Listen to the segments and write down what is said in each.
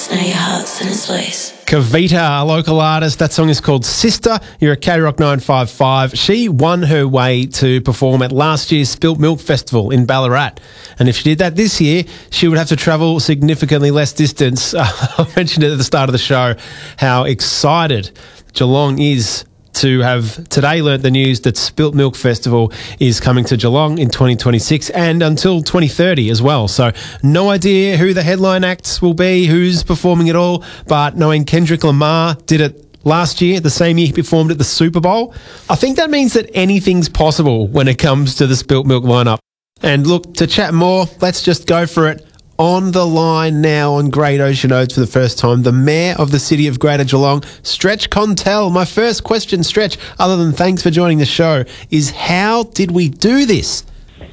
Now your heart's in its place. Kavita, a local artist. That song is called Sister. You're at K-Rock 955. She won her way to perform at last year's Spilt Milk Festival in Ballarat. And if she did that this year, she would have to travel significantly less distance. I mentioned it at the start of the show, how excited Geelong is to have today learnt the news that Spilt Milk Festival is coming to Geelong in 2026 and until 2030 as well. So no idea who the headline acts will be, who's performing it all, but knowing Kendrick Lamar did it last year, the same year he performed at the Super Bowl, I think that means that anything's possible when it comes to the Spilt Milk lineup. And look, to chat more, let's just go for it. On the line now on Great Ocean Oats for the first time, the Mayor of the City of Greater Geelong, Stretch Contell. My first question, Stretch, other than thanks for joining the show, is how did we do this?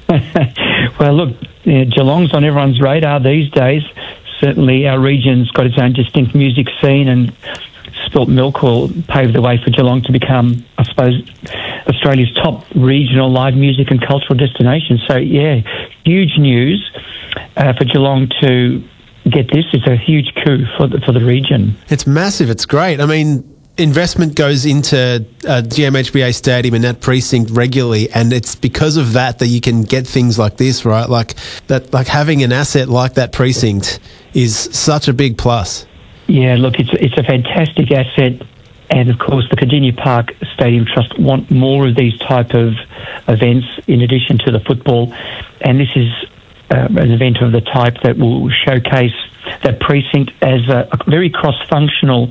Well, look, Geelong's on everyone's radar these days. Certainly our region's got its own distinct music scene, and Spilt Milk will pave the way for Geelong to become, I suppose, Australia's top regional live music and cultural destination. So, yeah, huge news. For Geelong to get this is a huge coup for the region. It's massive. It's great. I mean, investment goes into GMHBA Stadium in that precinct regularly, and it's because of that you can get things like this, right? Like having an asset like that precinct is such a big plus. Yeah, look, it's a fantastic asset, and of course the Virginia Park Stadium Trust want more of these type of events in addition to the football, and this is an event of the type that will showcase that precinct as a very cross-functional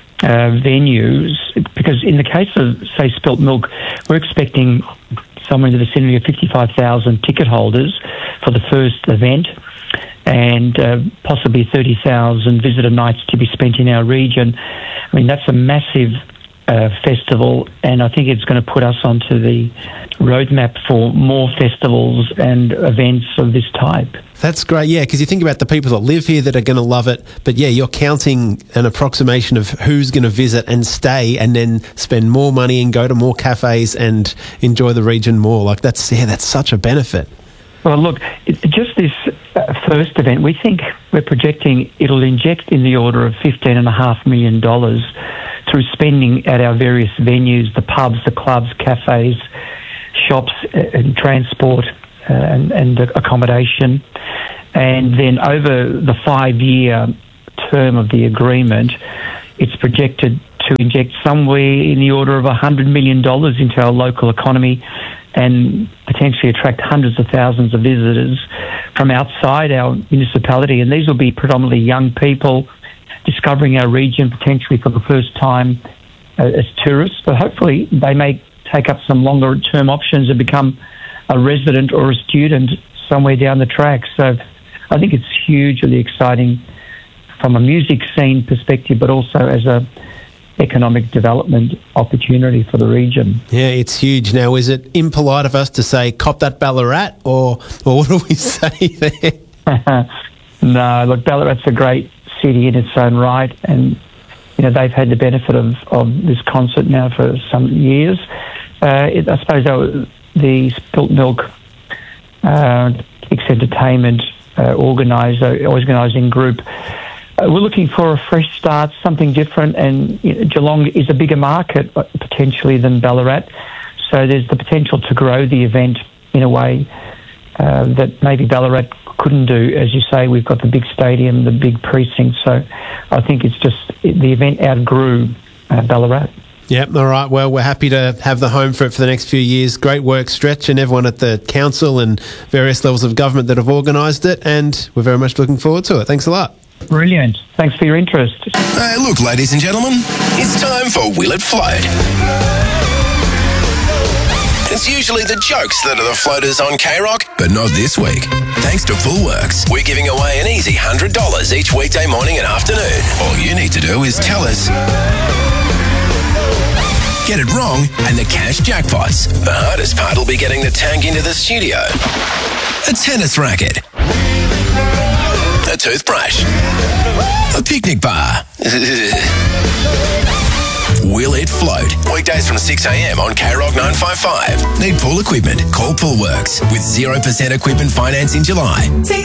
venues, because in the case of, say, Spilt Milk, we're expecting somewhere in the vicinity of 55,000 ticket holders for the first event, and possibly 30,000 visitor nights to be spent in our region. I mean, that's a massive festival, and I think it's going to put us onto the roadmap for more festivals and events of this type. That's great, yeah, because you think about the people that live here that are going to love it, but yeah, you're counting an approximation of who's going to visit and stay and then spend more money and go to more cafes and enjoy the region more. Like, that's such a benefit. Well, look, just this first event, we think we're projecting it'll inject in the order of $15.5 million through spending at our various venues, the pubs, the clubs, cafes, shops, and transport and accommodation. And then over the 5-year term of the agreement, it's projected to inject somewhere in the order of $100 million into our local economy and potentially attract hundreds of thousands of visitors from outside our municipality. And these will be predominantly young people discovering our region potentially for the first time as tourists, but hopefully they may take up some longer term options and become a resident or a student somewhere down the track. So I think it's hugely exciting from a music scene perspective, but also as a economic development opportunity for the region. Yeah, it's huge. Now, is it impolite of us to say, cop that Ballarat, or what do we say there? No, look, Ballarat's a great city in its own right, and they've had the benefit of this concert now for some years. I suppose the Spilt Milk Kicks Entertainment organising group, we're looking for a fresh start, something different, and Geelong is a bigger market potentially than Ballarat, so there's the potential to grow the event in a way that maybe Ballarat couldn't do. As you say, we've got the big stadium, the big precinct, so I think it's just the event outgrew Ballarat. Yep, all right. Well, we're happy to have the home for it for the next few years. Great work, Stretch, and everyone at the council and various levels of government that have organised it, and we're very much looking forward to it. Thanks a lot. Brilliant. Thanks for your interest. Hey, look, ladies and gentlemen, it's time for Will It Float. It's usually the jokes that are the floaters on K-Rock, but not this week. Thanks to Fullworks, we're giving away an easy $100 each weekday morning and afternoon. All you need to do is tell us, get it wrong, and the cash jackpots. The hardest part will be getting the tank into the studio. A tennis racket. A toothbrush. A picnic bar. Will It Float? Weekdays from 6 a.m. on K-Rock 955. Need pool equipment? Call Poolworks with 0% equipment finance in July.